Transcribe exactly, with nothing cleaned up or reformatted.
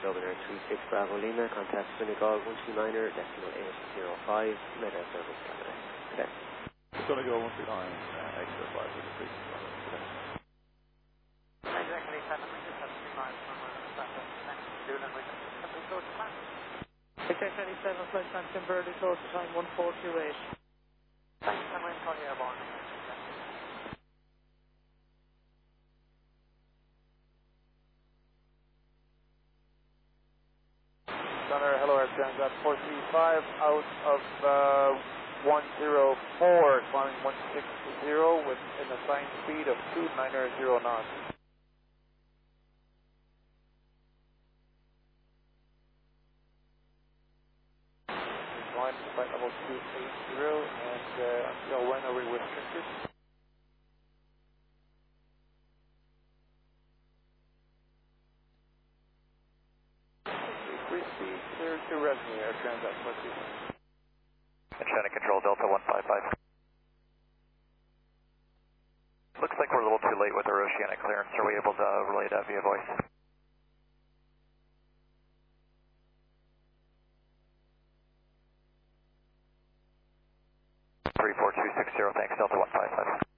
Dublin Air three six Bravo Lima, contact Senegal one two niner decimal eight zero five, Meta Service Canada. Okay. It's going to go one two nine, uh, X zero five with the three six Bravo. Exactly, seven, we just have three miles from where we're starting next to Dublin, we can simply close the time. H X twenty-seven, flight time Kimberley, close the time one four two eight. Thanks, and we're in Tony Airborne. Gunner, hello, Air Transat four three five, out of uh, one zero four, climbing one six zero with an assigned speed of two nine zero knots. Climb to flight level two eight zero, and uh, until when are we restricted? Free speed, clear to Resney, Air Transat four three five. China Control Delta one five five. Looks like we're a little too late with our oceanic clearance. Are we able to relay that via voice? three four two six zero, thanks, Delta one five five.